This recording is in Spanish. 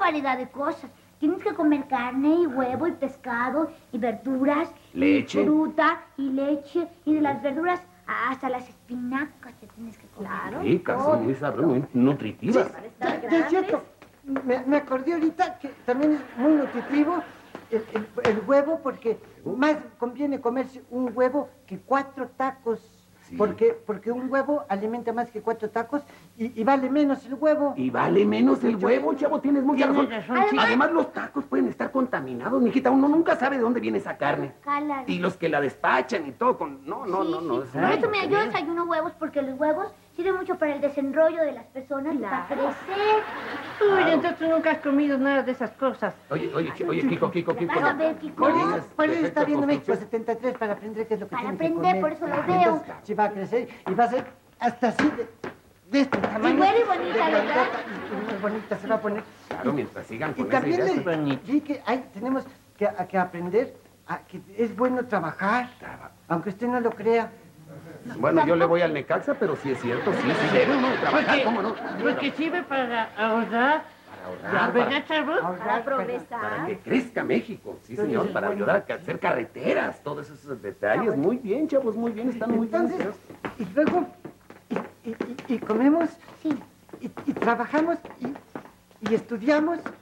variedad de cosas. Tienes que comer carne y huevo y pescado y verduras. Leche. Y fruta y leche. Y de las verduras hasta las espinacas te tienes que comer. Claro. Ricas, son muy sabrosas, muy nutritivas. Para estar Ya es cierto. Me acordé ahorita que también es muy nutritivo el huevo, porque más conviene comerse un huevo que 4 tacos. Sí. Porque un huevo alimenta más que 4 tacos y vale menos el huevo. Y vale menos el huevo, chavo, tienes mucha razón. Tienes razón, chico. Además, los tacos pueden estar contaminados, mijita. Uno nunca sabe de dónde viene esa carne. Cala. Y los que la despachan y todo con... No. Sí. es Por una eso, mira, yo tontería. desayuno huevos porque los huevos sirven mucho para el desenrollo de las personas y para Claro. crecer. Uy, entonces tú nunca has comido nada de esas cosas. Oye, Kiko. Vas a ver, Kiko. Por eso está Defecto viendo México construcción. 73 para aprender qué es lo que Para tiene que aprender, comer. por eso lo Ah, veo. entonces, sí va a crecer y va a ser hasta así de este tamaño. buena y bonita, de ¿verdad? grandota, y muy bonita se va a poner. Claro, mientras sigan Y con esa también idea. vi que tenemos que aprender a que es bueno trabajar, aunque usted no lo crea. Bueno, yo le voy al Necaxa, pero sí es cierto, sí debe uno de trabajar, ¿cómo no? Porque sirve para ahorrar. Para ahorrar, ¿Verdad, Chavo? Ahorrar, Para para progresar. que crezca México, sí Entonces, señor, para bueno. ayudar a hacer carreteras, todos esos detalles. Muy bien, chavos, muy bien, están muy bien. Entonces, y luego, y comemos, Sí. y trabajamos, y estudiamos,